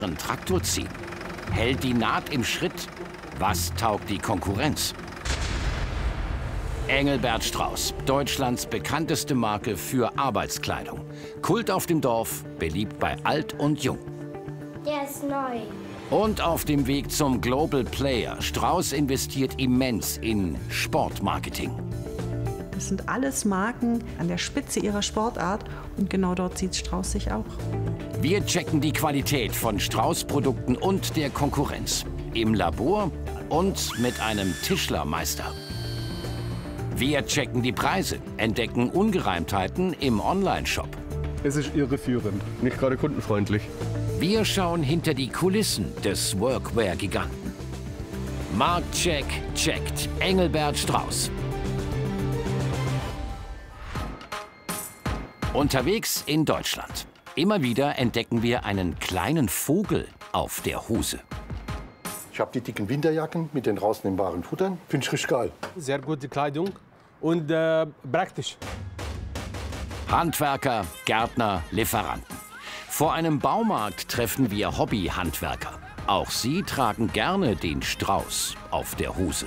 einen Traktor ziehen? Hält die Naht im Schritt? Was taugt die Konkurrenz? Engelbert Strauß, Deutschlands bekannteste Marke für Arbeitskleidung. Kult auf dem Dorf, beliebt bei Alt und Jung. Der ist neu. Und auf dem Weg zum Global Player. Strauß investiert immens in Sportmarketing. Das sind alles Marken an der Spitze ihrer Sportart und genau dort sieht Strauß sich auch. Wir checken die Qualität von Strauß-Produkten und der Konkurrenz. Im Labor und mit einem Tischlermeister. Wir checken die Preise, entdecken Ungereimtheiten im Onlineshop. Es ist irreführend, nicht gerade kundenfreundlich. Wir schauen hinter die Kulissen des Workwear-Giganten. Marktcheck checkt Engelbert Strauß. Unterwegs in Deutschland. Immer wieder entdecken wir einen kleinen Vogel auf der Hose. Ich habe die dicken Winterjacken mit den rausnehmbaren Futtern. Finde ich richtig geil. Sehr gute Kleidung und praktisch. Handwerker, Gärtner, Lieferanten. Vor einem Baumarkt treffen wir Hobbyhandwerker. Auch sie tragen gerne den Strauß auf der Hose.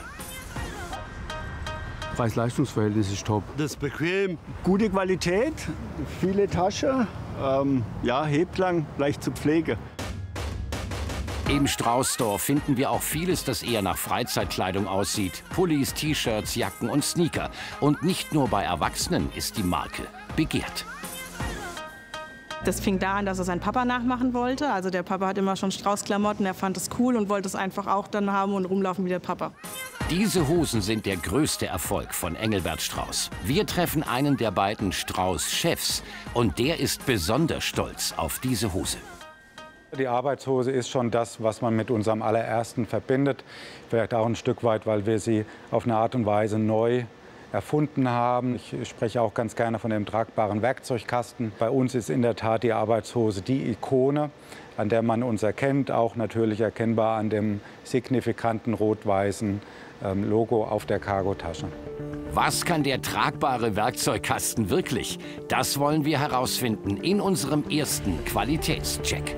Preis-Leistungs-Verhältnis ist top. Das ist bequem. Gute Qualität, viele Taschen, ja, hebt lang, leicht zu pflegen. Im Strauß-Store finden wir auch vieles, das eher nach Freizeitkleidung aussieht. Pullis, T-Shirts, Jacken und Sneaker. Und nicht nur bei Erwachsenen ist die Marke begehrt. Das fing da an, dass er seinen Papa nachmachen wollte. Also der Papa hat immer schon Strauß-Klamotten, er fand es cool und wollte es einfach auch dann haben und rumlaufen wie der Papa. Diese Hosen sind der größte Erfolg von Engelbert Strauß. Wir treffen einen der beiden Strauß-Chefs und der ist besonders stolz auf diese Hose. Die Arbeitshose ist schon das, was man mit unserem allerersten verbindet. Vielleicht auch ein Stück weit, weil wir sie auf eine Art und Weise neu erfunden haben. Ich spreche auch ganz gerne von dem tragbaren Werkzeugkasten. Bei uns ist in der Tat die Arbeitshose die Ikone, an der man uns erkennt, auch natürlich erkennbar an dem signifikanten rot-weißen Logo auf der Cargotasche. Was kann der tragbare Werkzeugkasten wirklich? Das wollen wir herausfinden in unserem ersten Qualitätscheck.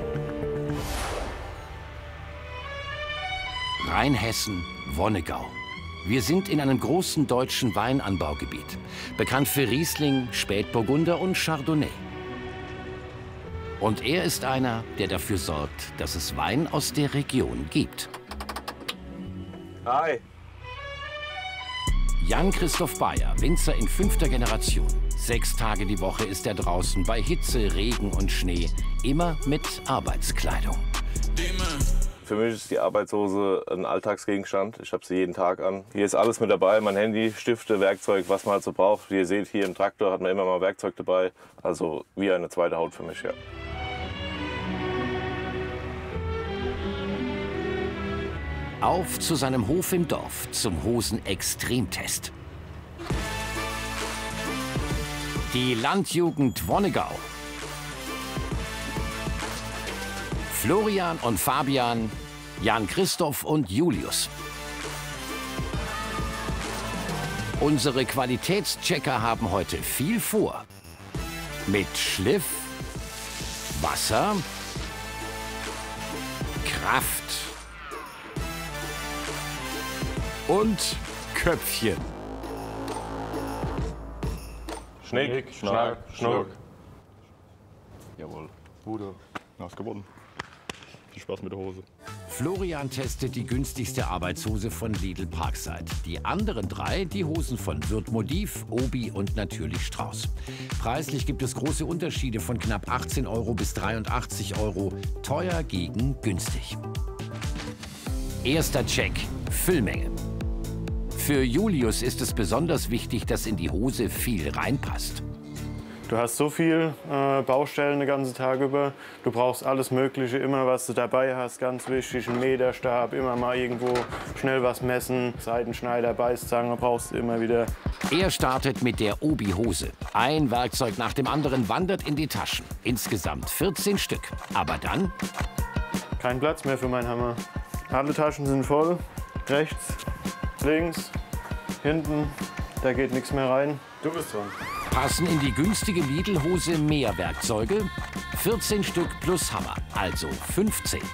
Rheinhessen, Wonnegau. Wir sind in einem großen deutschen Weinanbaugebiet, bekannt für Riesling, Spätburgunder und Chardonnay. Und er ist einer, der dafür sorgt, dass es Wein aus der Region gibt. Hi. Jan-Christoph Bayer, Winzer in 5. Generation. 6 Tage die Woche ist er draußen bei Hitze, Regen und Schnee, immer mit Arbeitskleidung. Für mich ist die Arbeitshose ein Alltagsgegenstand. Ich habe sie jeden Tag an. Hier ist alles mit dabei, mein Handy, Stifte, Werkzeug, was man halt so braucht. Wie ihr seht, hier im Traktor hat man immer mal Werkzeug dabei. Also wie eine zweite Haut für mich, ja. Auf zu seinem Hof im Dorf, zum Hosenextremtest. Die Landjugend Wonnegau. Florian und Fabian, Jan-Christoph und Julius. Unsere Qualitätschecker haben heute viel vor. Mit Schliff, Wasser, Kraft und Köpfchen. Schnick, Schnack, Schnuck. Jawohl, Bude, hast gewonnen. Viel Spaß mit der Hose. Florian testet die günstigste Arbeitshose von Lidl Parkside. Die anderen 3 die Hosen von Würth Modiv, Obi und natürlich Strauß. Preislich gibt es große Unterschiede von knapp 18 € bis 83 €. Teuer gegen günstig. Erster Check: Füllmenge. Für Julius ist es besonders wichtig, dass in die Hose viel reinpasst. Du hast so viel Baustellen den ganzen Tag über. Du brauchst alles Mögliche, immer was du dabei hast, ganz wichtig. Ein Meterstab, immer mal irgendwo schnell was messen. Seitenschneider, Beißzange brauchst du immer wieder. Er startet mit der Obi-Hose. Ein Werkzeug nach dem anderen wandert in die Taschen. Insgesamt 14 Stück. Aber dann... Kein Platz mehr für meinen Hammer. Alle Taschen sind voll. Rechts, links, hinten. Da geht nichts mehr rein. Du bist dran. Passen in die günstige Lidl-Hose mehr Werkzeuge? 14 Stück plus Hammer, also 15.